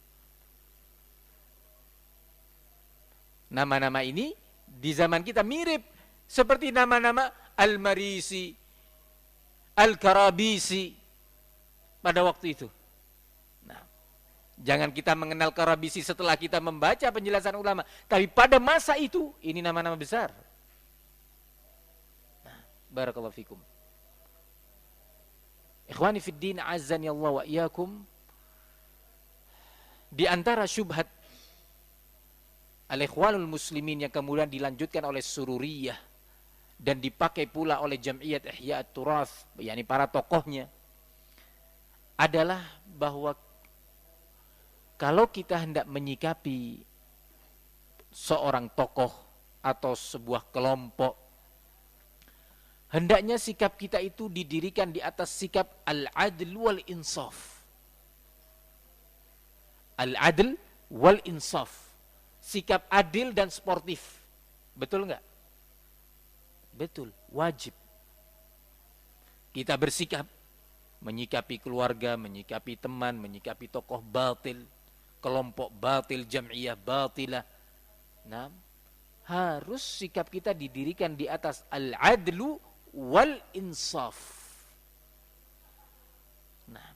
Nama-nama ini di zaman kita mirip seperti nama-nama Al-Marisi, Al-Karabisi pada waktu itu. Nah, jangan kita mengenal Karabisi setelah kita membaca penjelasan ulama, tapi pada masa itu ini nama-nama besar. Nah, barakallahu fikum. Ikhwani fid din, azzani Allah wa iyyakum. Di antara syubhat al-ikhwanul muslimin yang kemudian dilanjutkan oleh Sururiyah dan dipakai pula oleh Jam'iyat Ihya at-Turath, yakni para tokohnya, adalah bahwa kalau kita hendak menyikapi seorang tokoh atau sebuah kelompok, hendaknya sikap kita itu didirikan di atas sikap al-adl wal insaf. Al-adl wal insaf. Sikap adil dan sportif. Betul enggak? Betul, wajib. Kita bersikap menyikapi keluarga, menyikapi teman, menyikapi tokoh batil, kelompok batil, jam'iyah batilah. Nah, harus sikap kita didirikan di atas al-adlu wal insaf. Nah,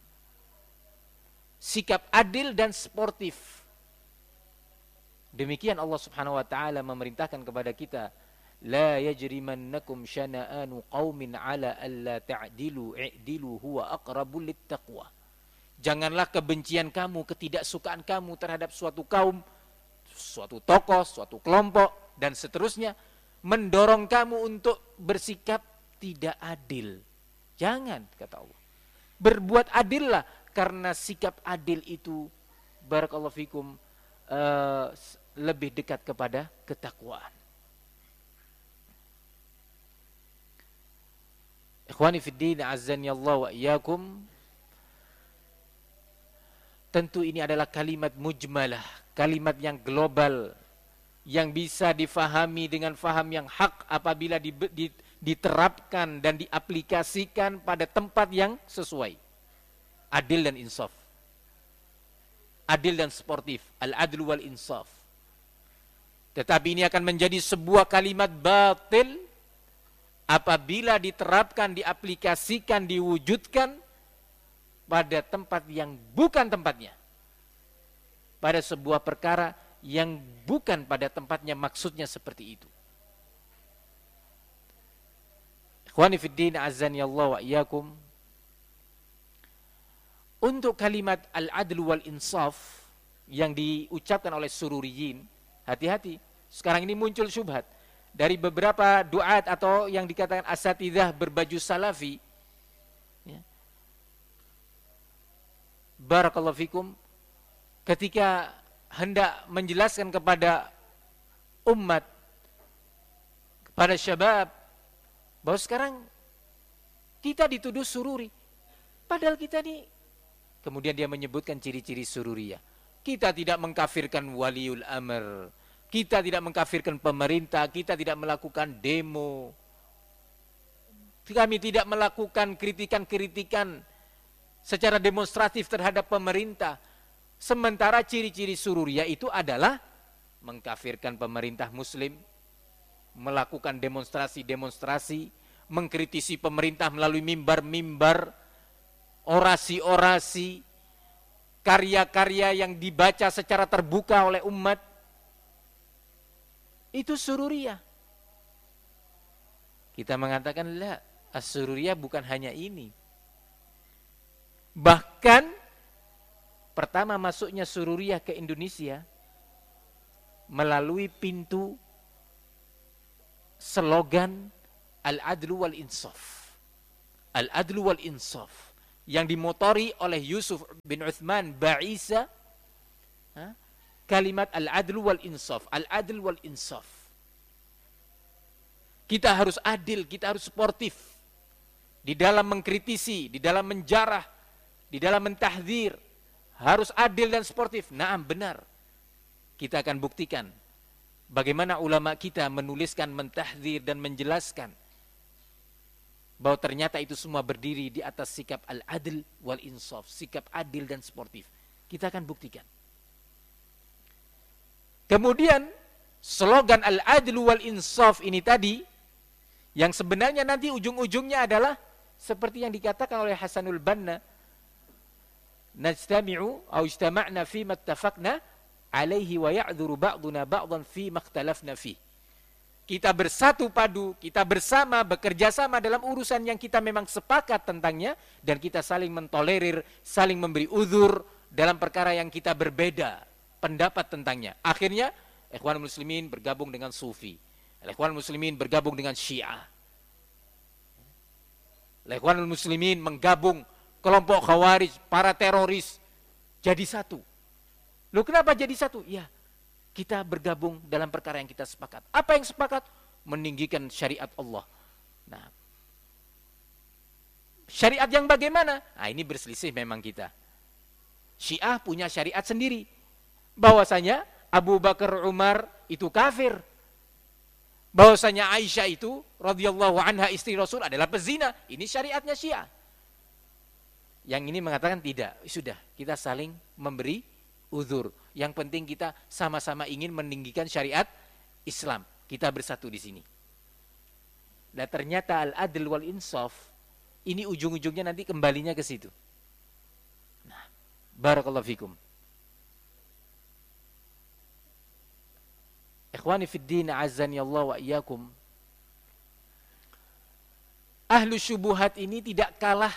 sikap adil dan sportif. Demikian Allah Subhanahu wa taala memerintahkan kepada kita, la yajrimannakum syana'anu qaumin ala alla ta'dilu i'dilu huwa aqrabul littaqwa. Janganlah kebencian kamu, ketidaksukaan kamu terhadap suatu kaum, suatu tokoh, suatu kelompok dan seterusnya mendorong kamu untuk bersikap tidak adil. Jangan, kata Allah. Berbuat adillah, karena sikap adil itu barakallahu fikum uh, lebih dekat kepada ketakwaan. Ikhwani fid din, azzani Allah wa iyyakum. Tentu ini adalah kalimat mujmalah, kalimat yang global, yang bisa difahami dengan faham yang hak apabila di, di, diterapkan dan diaplikasikan pada tempat yang sesuai. Adil dan insaf. Adil dan sportif, al-adlu wal insaf. Tetapi ini akan menjadi sebuah kalimat batil apabila diterapkan, diaplikasikan, diwujudkan pada tempat yang bukan tempatnya, pada sebuah perkara yang bukan pada tempatnya, maksudnya seperti itu. Ikhwani fid din, azzani Allah wa iyyakum. Untuk kalimat al-adlu wal insaf yang diucapkan oleh Sururiyin, hati-hati, sekarang ini muncul syubhat dari beberapa duat atau yang dikatakan asatidzah berbaju salafi, ya. Barakallahu fikum, ketika hendak menjelaskan kepada umat, kepada syabab, bahwa sekarang kita dituduh sururi, padahal kita ini, kemudian dia menyebutkan ciri-ciri sururiyah. Kita tidak mengkafirkan waliul amr, kita tidak mengkafirkan pemerintah, kita tidak melakukan demo, kami tidak melakukan kritikan-kritikan secara demonstratif terhadap pemerintah. Sementara ciri-ciri sururiyah itu adalah mengkafirkan pemerintah muslim, melakukan demonstrasi-demonstrasi, mengkritisi pemerintah melalui mimbar-mimbar, orasi-orasi, karya-karya yang dibaca secara terbuka oleh umat, itu sururiyah. Kita mengatakan, la, as-sururiyah bukan hanya ini. Bahkan pertama masuknya sururiyah ke Indonesia melalui pintu slogan Al-Adlu wal-Insaf. Al-Adlu wal-Insaf yang dimotori oleh Yusuf bin Uthman Ba'isa, kalimat Al-Adlu wal-Insaf, Al-Adl wal-Insaf. Kita harus adil, kita harus sportif di dalam mengkritisi, di dalam menjarah, di dalam mentahdzir. Harus adil dan sportif. Naam, benar. Kita akan buktikan bagaimana ulama kita menuliskan, mentahdzir dan menjelaskan bahwa ternyata itu semua berdiri di atas sikap al-adl wal-insaf, sikap adil dan sportif. Kita akan buktikan. Kemudian slogan al-adl wal-insaf ini tadi, yang sebenarnya nanti ujung-ujungnya adalah seperti yang dikatakan oleh Hasanul Banna, najtami'u au ijtama'na fi mattafaqna alaihi wa ya'dzuru ba'duna ba'dan fi makhtalafna fi. Kita bersatu padu, kita bersama, bekerja sama dalam urusan yang kita memang sepakat tentangnya, dan kita saling mentolerir, saling memberi uzur dalam perkara yang kita berbeda pendapat tentangnya. Akhirnya Ikhwanul Muslimin bergabung dengan Sufi, Ikhwanul Muslimin bergabung dengan Syiah, Ikhwanul Muslimin menggabung kelompok Khawarij, para teroris, jadi satu. Loh, kenapa jadi satu? Ya, kita bergabung dalam perkara yang kita sepakat. Apa yang sepakat? Meninggikan syariat Allah. Nah, syariat yang bagaimana? Nah, ini berselisih memang kita. Syiah punya syariat sendiri, bahwasanya Abu Bakar Umar itu kafir, bahwasanya Aisyah itu radhiyallahu anha istri Rasul adalah pezina. Ini syariatnya Syiah. Yang ini mengatakan tidak, sudah kita saling memberi uzur. Yang penting kita sama-sama ingin meninggikan syariat Islam. Kita bersatu di sini. Dan ternyata al-adl wal insaf ini ujung-ujungnya nanti kembalinya ke situ. Nah, barakallahu fikum. Ikhwani fid din, azani Allah wa iyyakum. Ahlu syubuhat ini tidak kalah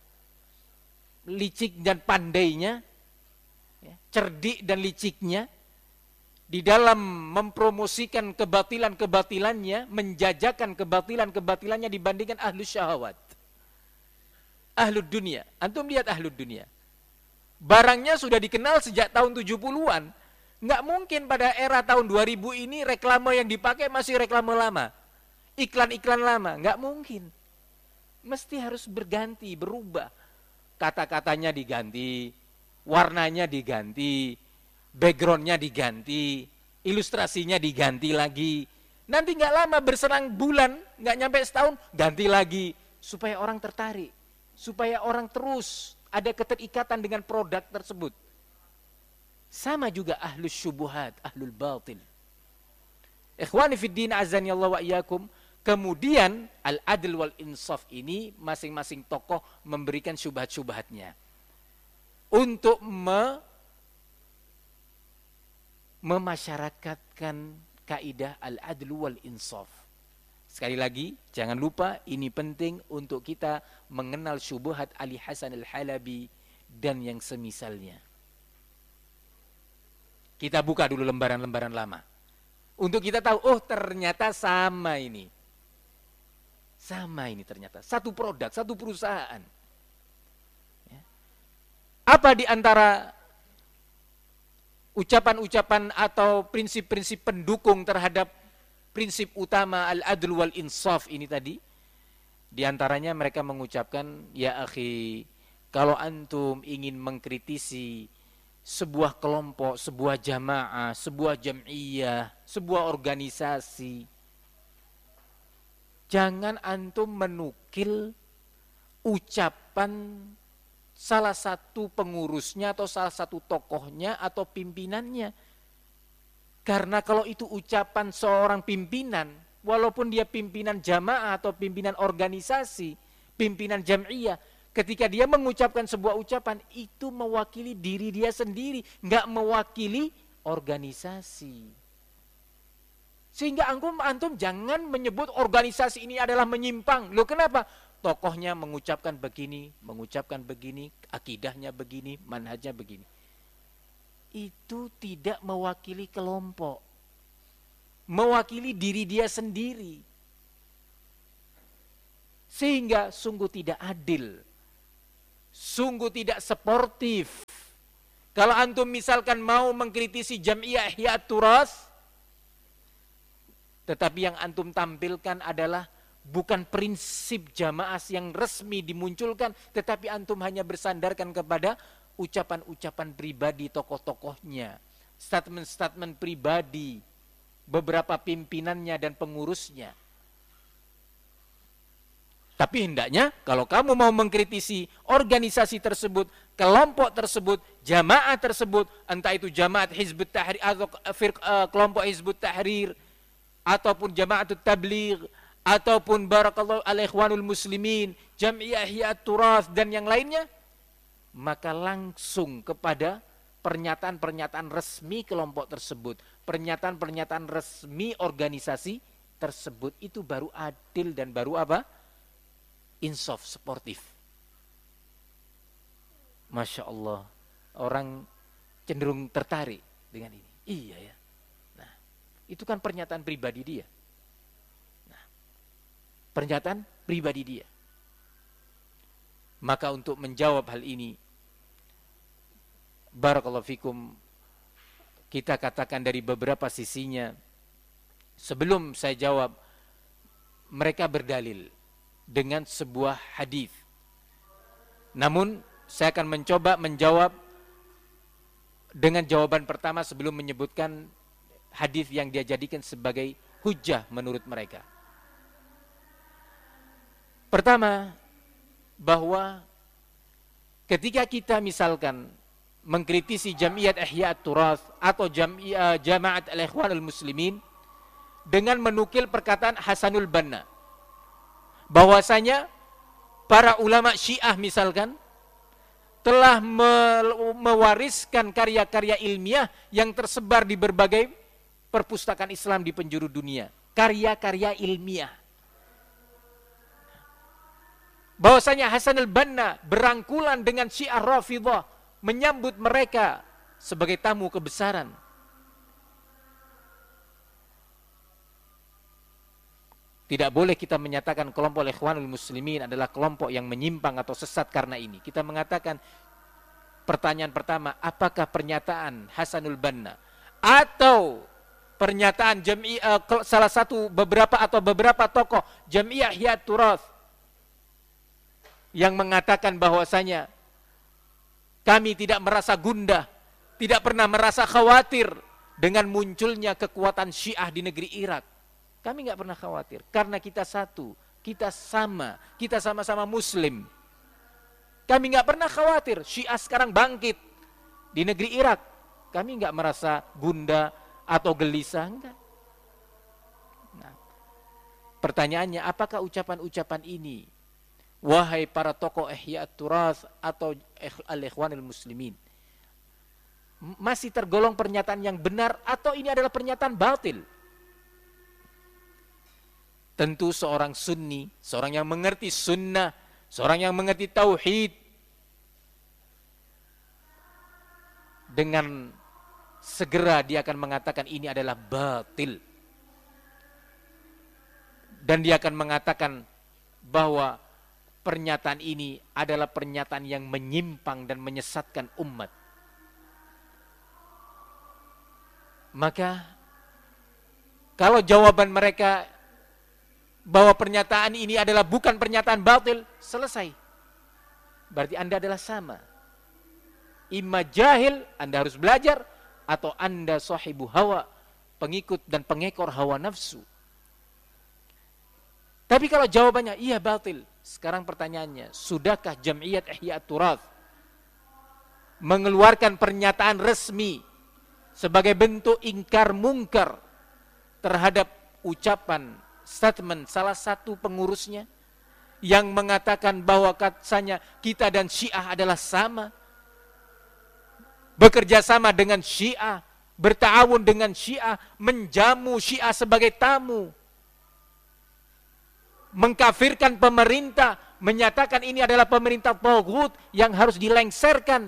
licik dan pandainya, ya, cerdik dan liciknya di dalam mempromosikan kebatilan-kebatilannya, menjajakan kebatilan-kebatilannya dibandingkan ahlu syahwat, ahlu dunia. Antum lihat ahlu dunia, barangnya sudah dikenal sejak tahun tujuh puluhan. Nggak mungkin pada era tahun dua ribu ini reklame yang dipakai masih reklame lama, iklan-iklan lama. Nggak mungkin, mesti harus berganti, berubah. Kata-katanya diganti, warnanya diganti, backgroundnya diganti, ilustrasinya diganti lagi. Nanti nggak lama, berserang bulan, nggak nyampe setahun, ganti lagi. Supaya orang tertarik, supaya orang terus ada keterikatan dengan produk tersebut. Sama juga ahlus syubuhat, ahlul batil. Ikhwani fid din, azani Allah wa iyyakum. Kemudian al-adl wal insaf ini masing-masing tokoh memberikan syubhat-syubhatnya untuk me memasyarakatkan kaidah al-adl wal insaf. Sekali lagi, jangan lupa ini penting untuk kita mengenal syubhat Ali Hasan Al-Halabi dan yang semisalnya. Kita buka dulu lembaran-lembaran lama untuk kita tahu, oh ternyata sama ini. Sama ini ternyata, satu produk, satu perusahaan. Ya. Apa di antara ucapan-ucapan atau prinsip-prinsip pendukung terhadap prinsip utama al-adl wal insaf ini tadi? Di antaranya mereka mengucapkan, ya akhi, kalau antum ingin mengkritisi sebuah kelompok, sebuah jamaah, sebuah jam'iyah, sebuah organisasi, jangan antum menukil ucapan salah satu pengurusnya atau salah satu tokohnya atau pimpinannya. Karena kalau itu ucapan seorang pimpinan, walaupun dia pimpinan jamaah atau pimpinan organisasi, pimpinan jam'iyah, ketika dia mengucapkan sebuah ucapan, itu mewakili diri dia sendiri, nggak mewakili organisasi. Sehingga antum, antum jangan menyebut organisasi ini adalah menyimpang. Loh kenapa? Tokohnya mengucapkan begini, mengucapkan begini, akidahnya begini, manhajnya begini. Itu tidak mewakili kelompok. Mewakili diri dia sendiri. Sehingga sungguh tidak adil. Sungguh tidak sportif. Kalau antum misalkan mau mengkritisi Jam'iyah Ihya Turas, tetapi yang antum tampilkan adalah bukan prinsip jamaah yang resmi dimunculkan, tetapi antum hanya bersandarkan kepada ucapan-ucapan pribadi tokoh-tokohnya, statement-statement pribadi beberapa pimpinannya dan pengurusnya. Tapi hendaknya kalau kamu mau mengkritisi organisasi tersebut, kelompok tersebut, jamaah tersebut, entah itu jamaah Hizbut Tahrir atau uh, kelompok Hizbut Tahrir, ataupun Jama'atut Tabligh, ataupun Barakallahu al-Ikhwanul Muslimin, Jam'iyah Ihya Turas dan yang lainnya, maka langsung kepada pernyataan-pernyataan resmi kelompok tersebut, pernyataan-pernyataan resmi organisasi tersebut, itu baru adil dan baru apa? Insaf, sportif. Masya Allah, orang cenderung tertarik dengan ini. Iya ya. Nah, itu kan pernyataan pribadi dia. Nah, pernyataan pribadi dia. Maka untuk menjawab hal ini, barakallahu fikum, kita katakan dari beberapa sisinya. Sebelum saya jawab, mereka berdalil dengan sebuah hadis. Namun saya akan mencoba menjawab dengan jawaban pertama sebelum menyebutkan hadis yang dia jadikan sebagai hujjah menurut mereka. Pertama, bahwa ketika kita misalkan mengkritisi Jam'iyat Ihya Turas atau Jam'iyah Jama'at al-Ikhwanul Muslimin dengan menukil perkataan Hasanul Banna, bahwasanya para ulama Syiah misalkan telah mewariskan karya-karya ilmiah yang tersebar di berbagai perpustakaan Islam di penjuru dunia, karya-karya ilmiah. Bahwasanya Hasan al-Banna berangkulan dengan Syiah Rafidhah, menyambut mereka sebagai tamu kebesaran. Tidak boleh kita menyatakan kelompok Ikhwanul Muslimin adalah kelompok yang menyimpang atau sesat karena ini. Kita mengatakan, pertanyaan pertama, apakah pernyataan Hasanul Banna atau pernyataan Jam'iyah, salah satu beberapa atau beberapa tokoh Jam'iyah Ihya Turas yang mengatakan bahwasanya kami tidak merasa gundah, tidak pernah merasa khawatir dengan munculnya kekuatan Syiah di negeri Irak. Kami nggak pernah khawatir, karena kita satu, kita sama, kita sama-sama Muslim. Kami nggak pernah khawatir Syiah sekarang bangkit di negeri Irak. Kami nggak merasa gundah atau gelisah, enggak. Nah, pertanyaannya, apakah ucapan-ucapan ini, wahai para tokoh Ihya Turas atau al-Ikhwanul Muslimin, masih tergolong pernyataan yang benar atau ini adalah pernyataan batil? Tentu seorang sunni, seorang yang mengerti sunnah, seorang yang mengerti tauhid, dengan segera dia akan mengatakan ini adalah batil. Dan dia akan mengatakan bahwa pernyataan ini adalah pernyataan yang menyimpang dan menyesatkan umat. Maka kalau jawaban mereka bahwa pernyataan ini adalah bukan pernyataan batil, selesai. Berarti Anda adalah sama. Imma jahil, Anda harus belajar, atau Anda sahibu hawa, pengikut dan pengekor hawa nafsu. Tapi kalau jawabannya iya batil, sekarang pertanyaannya, sudahkah Jam'iyat Ihya Turas mengeluarkan pernyataan resmi sebagai bentuk ingkar mungkar terhadap ucapan, statement salah satu pengurusnya yang mengatakan bahwa katanya kita dan Syiah adalah sama, bekerja sama dengan Syiah, bertawun dengan Syiah, menjamu Syiah sebagai tamu, mengkafirkan pemerintah, menyatakan ini adalah pemerintah taghut yang harus dilengserkan.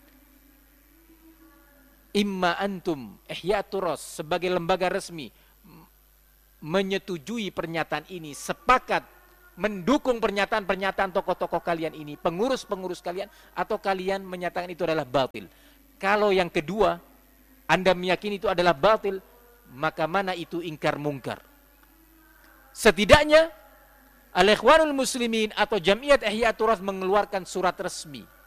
Imma antum Ihyatur Ras sebagai lembaga resmi menyetujui pernyataan ini, sepakat mendukung pernyataan-pernyataan tokoh-tokoh kalian ini, pengurus-pengurus kalian, atau kalian menyatakan itu adalah batil. Kalau yang kedua, Anda meyakini itu adalah batil, maka mana itu ingkar mungkar? Setidaknya Al-Ikhwanul Muslimin atau Jamiat Ihyatur Ras mengeluarkan surat resmi